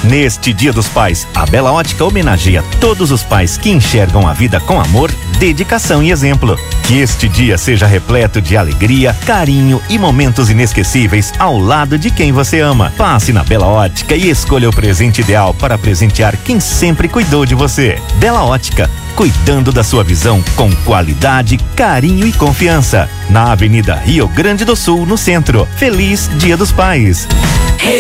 Neste Dia dos Pais, a Bela Ótica homenageia todos os pais que enxergam a vida com amor, dedicação e exemplo. Que este dia seja repleto de alegria, carinho e momentos inesquecíveis ao lado de quem você ama. Passe na Bela Ótica e escolha o presente ideal para presentear quem sempre cuidou de você. Bela Ótica, cuidando da sua visão com qualidade, carinho e confiança. Na Avenida Rio Grande do Sul, no centro. Feliz Dia dos Pais.